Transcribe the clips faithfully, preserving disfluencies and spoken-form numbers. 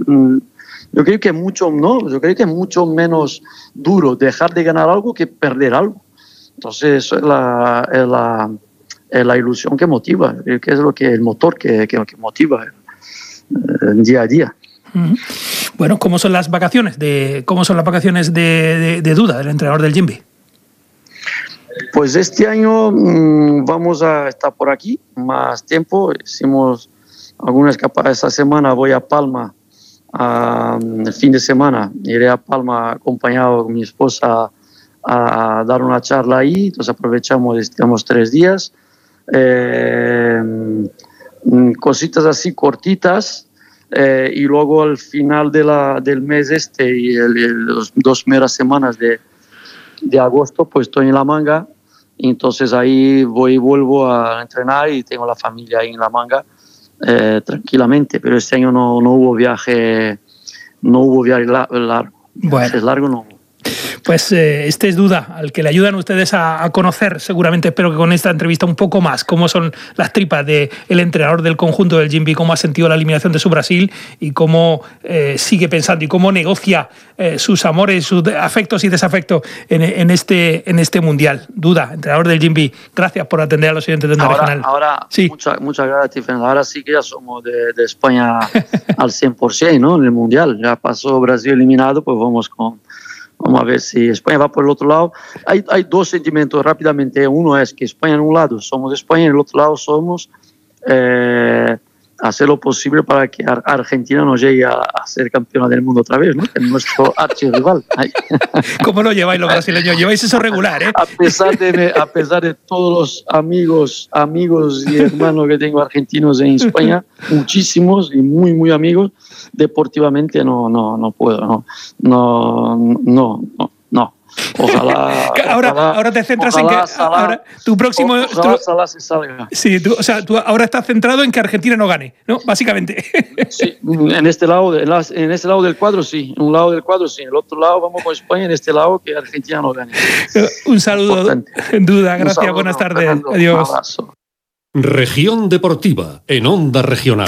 yo creo que mucho, no, yo creo que es mucho menos duro dejar de ganar algo que perder algo. Entonces, eso es la, es la, es la ilusión que motiva, que es lo que el motor que, que, que motiva el día a día. Uh-huh. Bueno, ¿cómo son las vacaciones de cómo son las vacaciones de, de, de Duda, del entrenador del Jimby? Pues este año mmm, vamos a estar por aquí más tiempo. Hicimos alguna escapada esta semana. Voy a Palma uh, el fin de semana. Iré a Palma acompañado con mi esposa a dar una charla ahí. Entonces aprovechamos, estamos tres días. Eh, cositas así cortitas. Eh, y luego al final de la, del mes este y el, el, los dos primeras semanas de, de agosto pues estoy en La Manga, y entonces ahí voy y vuelvo a entrenar y tengo la familia ahí en La Manga eh, tranquilamente, pero este año no, no hubo viaje no hubo viaje largo, bueno. Es largo no. Pues eh, este es Duda, al que le ayudan ustedes a, a conocer, seguramente, espero que con esta entrevista un poco más, cómo son las tripas del entrenador del conjunto del Jimby, cómo ha sentido la eliminación de su Brasil y cómo eh, sigue pensando y cómo negocia eh, sus amores, sus afectos y desafectos en, en, este, en este Mundial. Duda, entrenador del Jimby, gracias por atender a los oyentes de Onda ahora, Regional. Ahora, sí. muchas mucha gracias, Fernando. Ahora sí que ya somos de, de España al cien por ciento, ¿no? En el Mundial. Ya pasó Brasil eliminado, pues vamos con... Vamos a ver si España va por el otro lado. Hay, hay dos sentimientos rápidamente. Uno es que España en un lado somos España, en el otro lado somos eh, hacer lo posible para que Argentina no llegue a, a ser campeona del mundo otra vez, ¿no? Que es nuestro archirrival. ¿Cómo lo lleváis los brasileños? Lleváis eso regular, ¿eh? A pesar de, a pesar de todos los amigos, amigos y hermanos que tengo argentinos en España, muchísimos y muy, muy amigos, deportivamente no, no, no puedo, no, no, no, no, no. Ojalá, ahora, ojalá, ahora te centras ojalá, en que Salah, ahora, tu próximo ojalá tu, Salah se salga. Sí, tú, o sea, tú ahora estás centrado en que Argentina no gane, ¿no? Básicamente. Sí, en este lado, en este lado del cuadro sí, en un lado del cuadro sí, en el otro lado vamos con España, en este lado que Argentina no gane. Un saludo, en duda, gracias, saludo, buenas tardes, Fernando, adiós. Un abrazo. Región Deportiva en Onda Regional.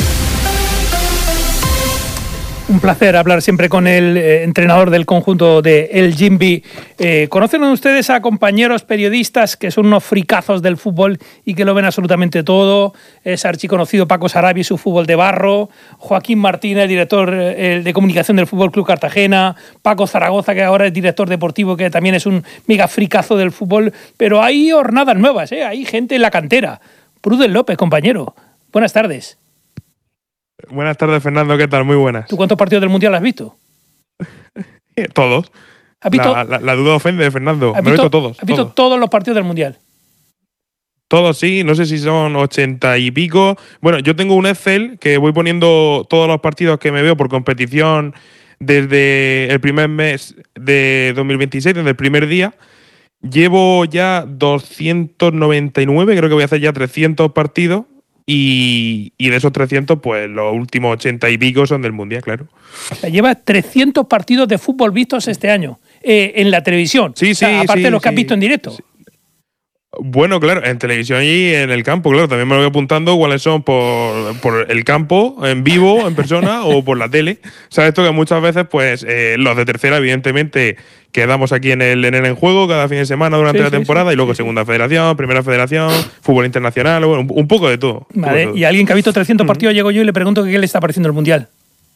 Un placer hablar siempre con el eh, entrenador del conjunto de El Jimby. Eh, ¿Conocen ustedes a compañeros periodistas que son unos fricazos del fútbol y que lo ven absolutamente todo? Es archiconocido Paco Sarabia y su fútbol de barro, Joaquín Martínez, director eh, de comunicación del Fútbol Club Cartagena, Paco Zaragoza, que ahora es director deportivo, que también es un mega fricazo del fútbol. Pero hay hornadas nuevas, ¿eh? Hay gente en la cantera. Pruden López, compañero. Buenas tardes. Buenas tardes, Fernando, ¿qué tal? Muy buenas. ¿Tú cuántos partidos del Mundial has visto? Todos. ¿Has visto? La, la, la duda ofende, Fernando. ¿Has Me he visto, visto todos. ¿Has visto todos. todos los partidos del Mundial? Todos, sí. No sé si son ochenta y pico. Bueno, yo tengo un Excel que voy poniendo todos los partidos que me veo por competición desde el primer mes de dos mil veintiséis, desde el primer día. Llevo ya doscientos noventa y nueve, creo que voy a hacer ya trescientos partidos. Y, y de esos trescientos, pues los últimos ochenta y pico son del Mundial, claro. O sea, lleva trescientos partidos de fútbol vistos este año eh, en la televisión. Sí, sí, o sea, aparte sí, de los que sí, has visto en directo. Sí. Bueno, claro, en televisión y en el campo, claro. También me lo voy apuntando cuáles son por, por el campo, en vivo, en persona o por la tele. Sabes esto que muchas veces, pues, eh, los de tercera, evidentemente, quedamos aquí en el, en el en juego cada fin de semana durante sí, la sí, temporada sí, y luego sí, segunda federación, primera federación, fútbol internacional, bueno, un, un poco de todo. Vale, de todo. y alguien que ha visto trescientos partidos, llego yo y le pregunto qué le está pareciendo el Mundial.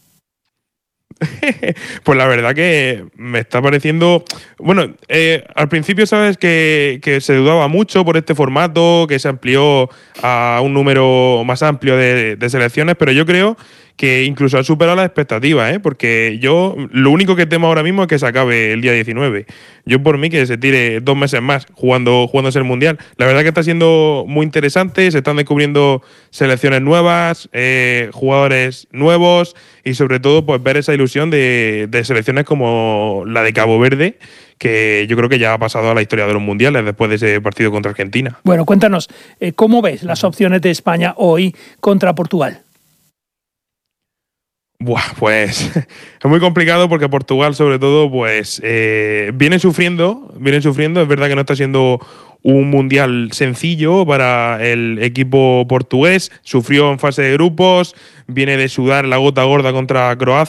Pues la verdad que me está pareciendo... Bueno, eh, al principio sabes que, que se dudaba mucho por este formato, que se amplió a un número más amplio de, de selecciones, pero yo creo que incluso ha superado las expectativas, ¿eh? Porque yo lo único que temo ahora mismo es que se acabe el día diecinueve. Yo por mí que se tire dos meses más jugando jugándose el Mundial. La verdad que está siendo muy interesante, se están descubriendo selecciones nuevas, eh, jugadores nuevos y sobre todo pues ver esa ilusión de, de selecciones como la de Cabo Verde, que yo creo que ya ha pasado a la historia de los mundiales después de ese partido contra Argentina. Bueno, cuéntanos, eh, ¿cómo ves las opciones de España hoy contra Portugal? Buah, pues es muy complicado porque Portugal, sobre todo, pues eh, viene sufriendo, viene sufriendo. Es verdad que no está siendo un mundial sencillo para el equipo portugués. Sufrió en fase de grupos, viene de sudar la gota gorda contra Croacia.